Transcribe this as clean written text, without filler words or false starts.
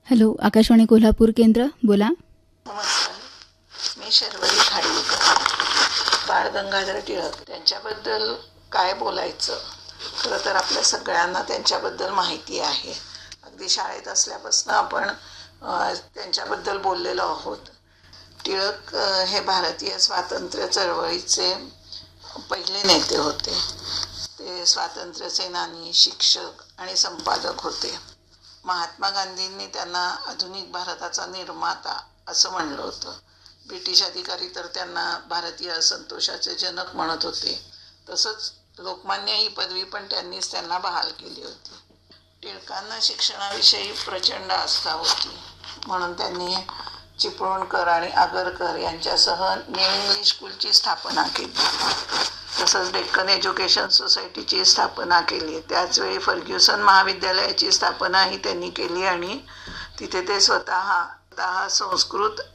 Hello, Akashvani Kolhapur केंद्र, बोला. नमस्कार, मी शर्वरी खाडीलकर. बाळ गंगाधर टिळक त्यांच्याबद्दल काय बोलायचं. खरं तर आपल्या सगळ्यांना त्यांच्याबद्दल माहिती आहे. अगदी शाळेत असल्यापासून आपण त्यांच्याबद्दल बोललेलो आहोत. टिळक हे भारतीय स्वातंत्र्य चळवळीचे पहिले नेते होते. ते स्वातंत्र्य सेनानी, शिक्षक आणि संपादक होते. महात्मा गांधींनी त्यांना आधुनिक भारताचा निर्माता असं म्हणलं होतं. ब्रिटिश अधिकारी तर त्यांना भारतीय असंतोषाचे जनक म्हणत होते. तसंच लोकमान्य ही पदवी पण त्यांनीच त्यांना बहाल केली होती. टिळकांना शिक्षणाविषयी प्रचंड आस्था होती, म्हणून त्यांनी चिपळूणकर आणि आगरकर यांच्यासह न्यू इंग्लिश स्कूलची स्थापना केली. तसंच डेक्कन एज्युकेशन सोसायटीची स्थापना केली. त्याचवेळी फर्ग्युसन महाविद्यालयाची स्थापनाही त्यांनी केली आणि तिथे ते स्वतः संस्कृत